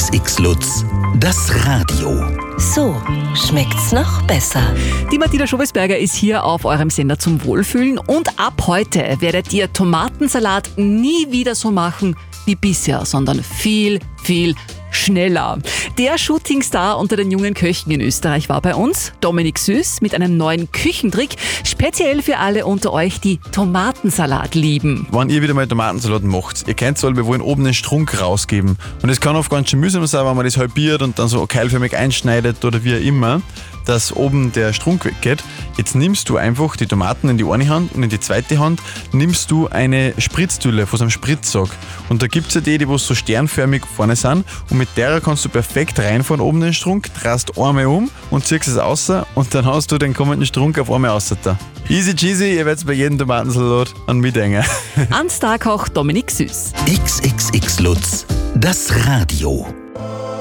XX Lutz, das Radio. So schmeckt's noch besser. Die Martina Schobesberger ist hier auf eurem Sender zum Wohlfühlen und ab heute werdet ihr Tomatensalat nie wieder so machen wie bisher, sondern viel, viel schneller. Der Shootingstar unter den jungen Köchen in Österreich war bei uns, Dominik Süß, mit einem neuen Küchentrick, speziell für alle unter euch, die Tomatensalat lieben. Wenn ihr wieder mal Tomatensalat macht, ihr könnt alle, wir wollen oben den Strunk rausgeben. Und es kann oft ganz schön mühsam sein, wenn man das halbiert und dann so keilförmig einschneidet oder wie immer, dass oben der Strunk weggeht. Jetzt nimmst du einfach die Tomaten in die eine Hand und in die zweite Hand nimmst du eine Spritzdülle von so einem Spritzsack. Und da gibt es ja die so sternförmig vorne sind und mit der kannst du perfekt reinfahren oben den Strunk, drehst einmal um und ziehst es raus und dann hast du den kommenden Strunk auf einmal raus da. Easy cheesy, ihr werdet bei jedem Tomatensalat an mithängen. An Starkoch Dominik Süß. XXX Lutz, das Radio.